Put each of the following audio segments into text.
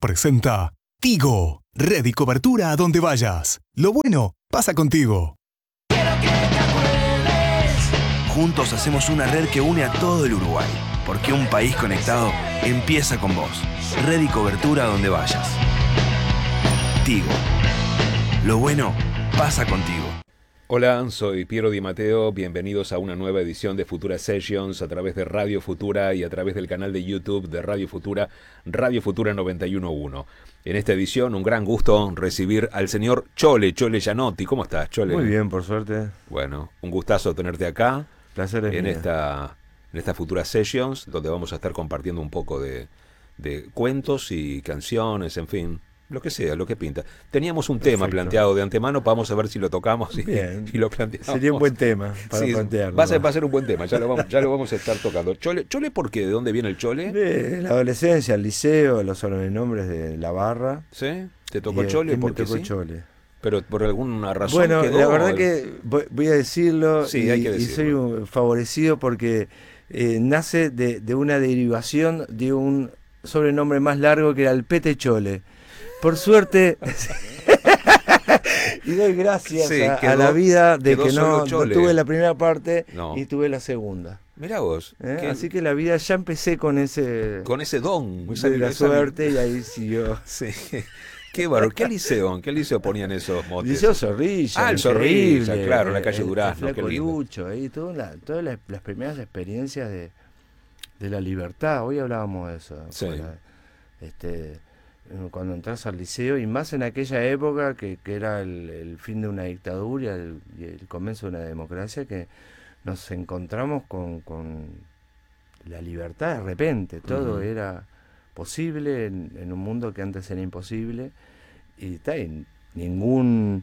presenta Tigo, red y cobertura a donde vayas. Lo bueno pasa contigo. Juntos hacemos una red que une a todo el Uruguay, porque un país conectado empieza con vos. Red y cobertura a donde vayas. Tigo, lo bueno pasa contigo. Hola, soy Piero Di Matteo, bienvenidos a una nueva edición de Futura Sessions a través de Radio Futura y a través del canal de YouTube de Radio Futura 91.1. En esta edición, un gran gusto recibir al señor Chole Gianotti. ¿Cómo estás, Chole? Muy bien, por suerte. Bueno, un gustazo tenerte acá. Placer es en mío. esta Futura Sessions, donde vamos a estar compartiendo un poco de cuentos y canciones, en fin, lo que sea, lo que pinta. Teníamos un tema planteado de antemano, vamos a ver si lo tocamos y lo planteamos. Sería un buen tema para plantearlo. Va a ser un buen tema, ya lo vamos a estar tocando. Chole, ¿por qué? ¿De dónde viene el Chole? De la adolescencia, el liceo, los sobrenombres de la barra. ¿Sí? ¿Te tocó Chole? Me tocó sí? Chole. Pero por alguna razón Bueno, quedó, la verdad que voy a decirlo, sí, hay que y decirlo. soy favorecido porque nace de una derivación de un sobrenombre más largo que era el Pete Chole. Por suerte, y doy gracias a la vida de que no tuve la primera parte y tuve la segunda. Mirá vos. Así que la vida ya empecé con ese don. De la suerte y ahí siguió. Sí. Qué bárbaro. ¿Qué liceo ponían esos motes? Liceo Zorrilla. El Zorrilla, claro, en la calle Durazno. Qué Lucho, ahí todas las primeras experiencias de la libertad. Hoy hablábamos de eso. Sí. Cuando entras al liceo, y más en aquella época que era el fin de una dictadura y el comienzo de una democracia, que nos encontramos con la libertad de repente. Todo era posible en un mundo que antes era imposible, y ningún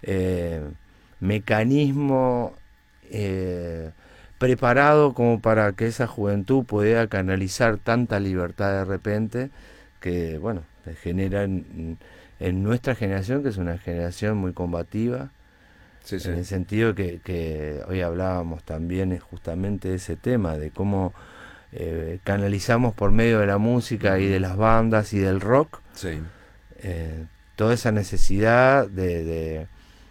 mecanismo preparado como para que esa juventud pudiera canalizar tanta libertad de repente, que bueno, genera en nuestra generación, que es una generación muy combativa. Sí. En el sentido que hoy hablábamos también justamente de ese tema, de cómo canalizamos por medio de la música y de las bandas y del rock toda esa necesidad de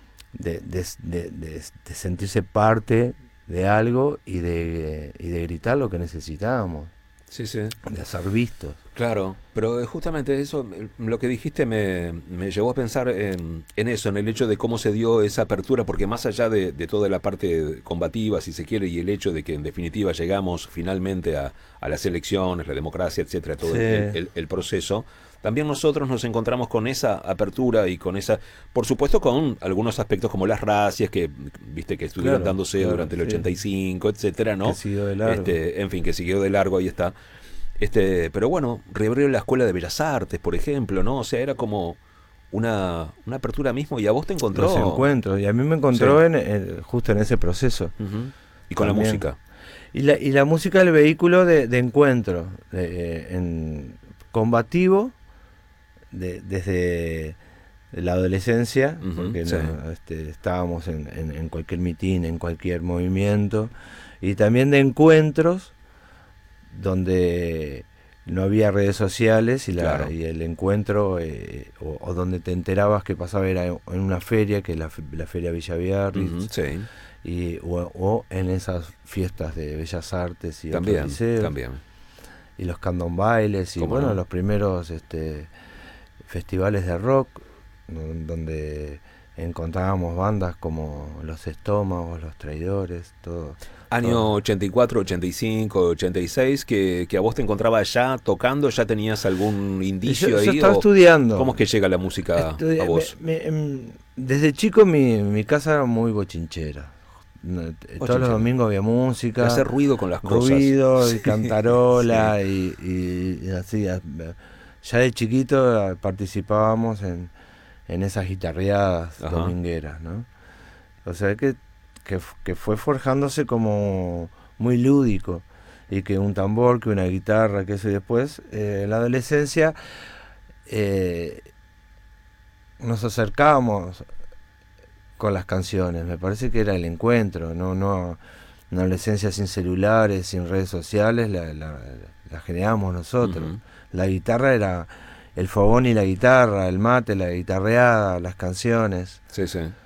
sentirse parte de algo y de gritar lo que necesitábamos. Sí. De ser vistos. Claro, pero justamente eso, lo que dijiste me llevó a pensar en eso, en el hecho de cómo se dio esa apertura, porque más allá de toda la parte combativa, si se quiere, y el hecho de que en definitiva llegamos finalmente a las elecciones, la democracia, etcétera, todo el proceso, también nosotros nos encontramos con esa apertura y con esa, por supuesto, con algunos aspectos como las racias que viste que estuvieron dándose durante el 85, etcétera, ¿no? Que siguió de largo. En fin, que siguió de largo, ahí está. Pero bueno, reabrió la Escuela de Bellas Artes, por ejemplo, ¿no? O sea, era como una apertura mismo, y a vos te encontró. Los encuentros, y a mí me encontró justo en ese proceso. Y con también la música. Y la música es el vehículo de encuentro, combativo, desde la adolescencia, porque estábamos en cualquier mitin, en cualquier movimiento, y también de encuentros donde no había redes sociales y el encuentro o donde te enterabas que pasaba era en una feria, que es la feria Villa Biarritz, o en esas fiestas de Bellas Artes y también, otros liceos, y los candombailes y los primeros festivales de rock donde encontrábamos bandas como Los Estómagos, Los Traidores, todo. Año 84, 85, 86, que a vos te encontrabas ya tocando, ¿ya tenías algún indicio ahí? Yo estaba estudiando. ¿Cómo es que llega la música a vos? Desde chico mi casa era muy bochinchera. Todos los domingos había música. Hacer ruido con las cosas. Ruido y cantarola y así. Ya de chiquito participábamos en esas guitarreadas domingueras, ¿no? O sea que fue forjándose como muy lúdico, y que un tambor, que una guitarra, que eso, y después en la adolescencia nos acercábamos con las canciones. Me parece que era el encuentro, no una adolescencia sin celulares, sin redes sociales, la generamos nosotros. La guitarra el fogón y la guitarra, el mate, la guitarreada, las canciones. Sí, sí.